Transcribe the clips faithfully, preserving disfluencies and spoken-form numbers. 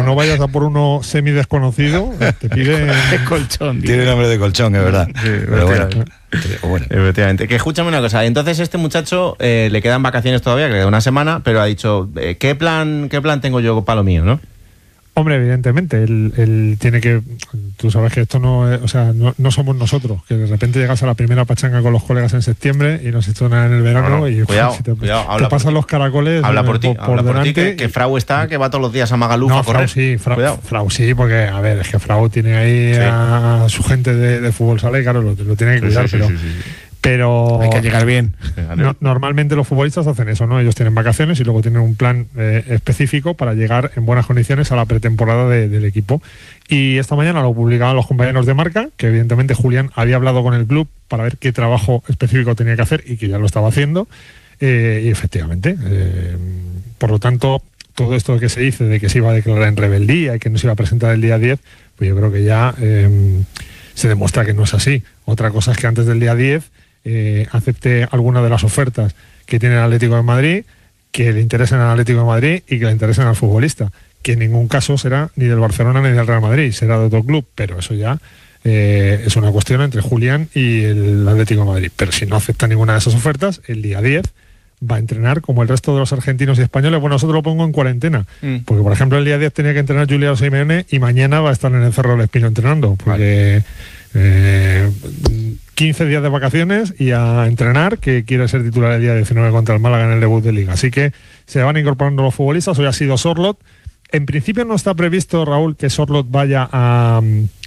no vayas a por uno semidesconocido, te pide... de colchón. Tiene nombre de colchón, es verdad. Sí, pero bueno, bueno. Efectivamente. Que escúchame una cosa. Entonces este muchacho eh, le quedan vacaciones todavía, que le queda una semana, pero ha dicho, eh, ¿qué plan qué plan tengo yo para lo mío, no? Hombre, evidentemente, él, él tiene que... Tú sabes que esto no es... O sea, no, no somos nosotros, que de repente llegas a la primera pachanga con los colegas en septiembre y no se hizo nada en el verano. No, no, y cuidado, si te, cuidado, te pasan los caracoles habla por ti, por, por habla por ti que, y, que Frau está, que va todos los días a Magaluf no, a correr. Frau sí, Frau, Frau sí, porque, a ver, es que Frau tiene ahí sí. a su gente de, de fútbol sala y claro, lo, lo tiene que cuidar, sí, sí, pero... Sí, sí, sí. Pero hay que llegar bien. No, normalmente los futbolistas hacen eso, ¿no? Ellos tienen vacaciones y luego tienen un plan eh, específico para llegar en buenas condiciones a la pretemporada de, del equipo. Y esta mañana lo publicaban los compañeros de Marca, que evidentemente Julián había hablado con el club para ver qué trabajo específico tenía que hacer y que ya lo estaba haciendo. Eh, y efectivamente, eh, por lo tanto, todo esto que se dice de que se iba a declarar en rebeldía y que no se iba a presentar el día diez, pues yo creo que ya eh, se demuestra que no es así. Otra cosa es que antes del día diez Eh, acepte alguna de las ofertas que tiene el Atlético de Madrid, que le interesen al Atlético de Madrid y que le interesen al futbolista, que en ningún caso será ni del Barcelona ni del Real Madrid, será de otro club, pero eso ya eh, es una cuestión entre Julián y el Atlético de Madrid. Pero si no acepta ninguna de esas ofertas, el día diez va a entrenar como el resto de los argentinos y españoles. Bueno, eso te lo pongo en cuarentena, mm. porque por ejemplo el día diez tenía que entrenar Julián Simeone y mañana va a estar en el Cerro del Espino entrenando, porque vale. eh, quince días de vacaciones y a entrenar, que quiere ser titular el día diecinueve contra el Málaga en el debut de Liga. Así que se van incorporando los futbolistas. Hoy ha sido Sorloth. En principio no está previsto, Raúl, que Sorloth vaya a,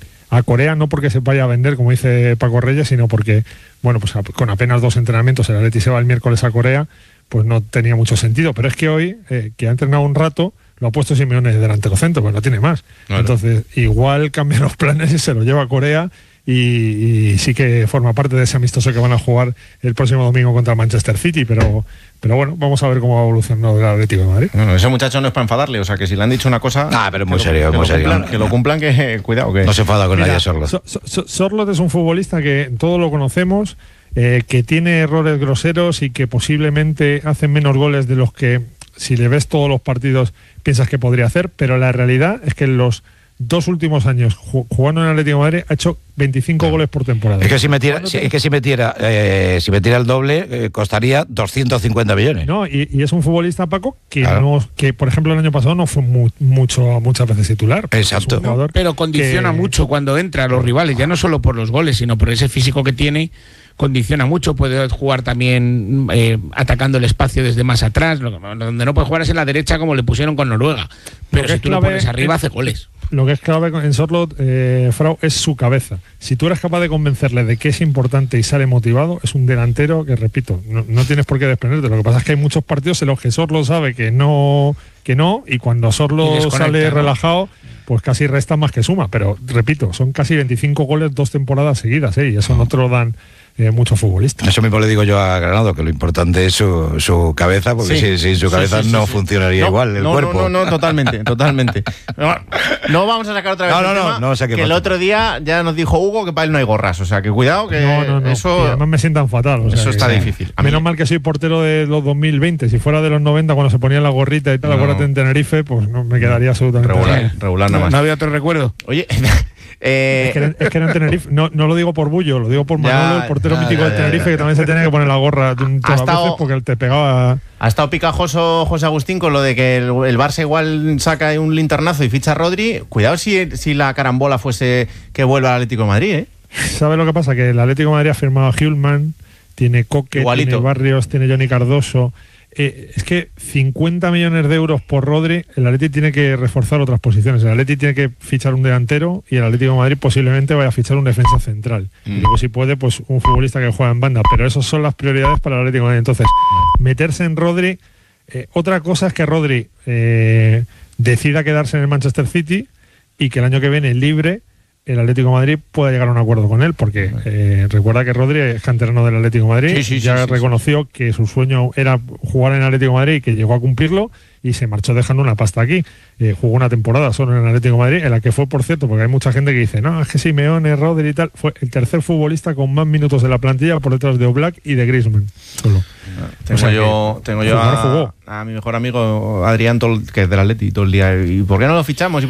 a Corea, no porque se vaya a vender, como dice Paco Reyes, sino porque, bueno, pues con apenas dos entrenamientos, el Atleti se va el miércoles a Corea, pues no tenía mucho sentido. Pero es que hoy, eh, que ha entrenado un rato, lo ha puesto Simeone de delantero centro, pues no tiene más. Vale. Entonces, igual cambia los planes y se lo lleva a Corea. Y, y sí que forma parte de ese amistoso que van a jugar el próximo domingo contra el Manchester City, pero pero bueno, vamos a ver cómo va evolucionando el Atlético de Madrid. Bueno, ese muchacho no es para enfadarle, o sea que si le han dicho una cosa... Ah, pero muy serio, lo, muy que serio. Cumplan, que lo cumplan, que cuidado, que... No se enfada con Mira, nadie, Sorloth. So, so, Sorloth es un futbolista que todos lo conocemos, eh, que tiene errores groseros y que posiblemente hace menos goles de los que, si le ves todos los partidos, piensas que podría hacer, pero la realidad es que en los dos últimos años jugando en el Atlético de Madrid ha hecho veinticinco goles por temporada. Es que si metiera, si, es que si metiera, eh, si metiera el doble eh, costaría doscientos cincuenta millones. No, y, y es un futbolista, Paco, que claro. no, que por ejemplo el año pasado no fue mu mucho muchas veces titular. Exacto. No, pero condiciona que... mucho cuando entra a los rivales, ya no solo por los goles, sino por ese físico que tiene. Condiciona mucho, puede jugar también eh, atacando el espacio desde más atrás. Donde no puede jugar es en la derecha, como le pusieron con Noruega. Pero si tú lo pones arriba, hace goles. Lo que es clave en Sorloth, eh, Frau, es su cabeza. Si tú eres capaz de convencerle de que es importante y sale motivado, es un delantero que, repito, no, no tienes por qué desprenderte. Lo que pasa es que hay muchos partidos en los que Sorloth sabe que no, que no, y cuando Sorloth sale ¿no? relajado, pues casi resta más que suma. Pero, repito, son casi veinticinco goles dos temporadas seguidas, ¿eh? Y eso no te lo dan Eh, muchos futbolistas. Eso mismo le digo yo a Granado, que lo importante es su, su cabeza, porque sí. sin si su cabeza sí, sí, sí, no sí. funcionaría no, igual el no, cuerpo. No, no, no, totalmente, totalmente. No, no vamos a sacar otra vez no, no, el no, tema, no, no que el otro día ya nos dijo Hugo que para él no hay gorras, o sea, que cuidado, que no, no, no, eso... que además me sientan fatal. O sea, eso está que, difícil. A menos mí... mal que soy portero de los dos mil veinte, si fuera de los noventa cuando se ponía la gorrita y tal, no. acuérdate en Tenerife, pues no me quedaría absolutamente regular, bien. regular nada más. No había otro recuerdo. Oye... Eh... Es, que era, es que era en Tenerife, no, no lo digo por bullo, lo digo por Manolo, ya, el portero ya, mítico ya, de Tenerife, ya, ya. que también se tenía que poner la gorra todas las veces porque él te pegaba. Ha estado picajoso José Agustín con lo de que el, el Barça igual saca un linternazo y ficha a Rodri. Cuidado si, si la carambola fuese que vuelva al Atlético de Madrid, ¿eh? ¿Sabes lo que pasa? Que el Atlético de Madrid ha firmado a Hjulman, tiene Coque, Igualito. tiene Barrios, tiene Johnny Cardoso. Eh, es que cincuenta millones de euros por Rodri, el Atleti tiene que reforzar otras posiciones. El Atleti tiene que fichar un delantero y el Atlético de Madrid posiblemente vaya a fichar un defensa central. Mm. Y luego, si puede, pues un futbolista que juega en banda. Pero esas son las prioridades para el Atlético de Madrid. Entonces, meterse en Rodri. Eh, otra cosa es que Rodri eh, decida quedarse en el Manchester City y que el año que viene, libre, el Atlético de Madrid pueda llegar a un acuerdo con él, porque eh, recuerda que Rodri es canterano del Atlético de Madrid, sí, sí, ya sí, sí, reconoció sí. que su sueño era jugar en el Atlético de Madrid y que llegó a cumplirlo y se marchó dejando una pasta aquí. Eh, jugó una temporada solo en el Atlético de Madrid, en la que fue, por cierto, porque hay mucha gente que dice, no, es que Simeone, Rodri y tal, fue el tercer futbolista con más minutos de la plantilla por detrás de Oblak y de Griezmann solo. Tengo, o sea, yo, tengo yo a, a mi mejor amigo Adrián, todo, que es del Atleti, todo el día, ¿y por qué no lo fichamos?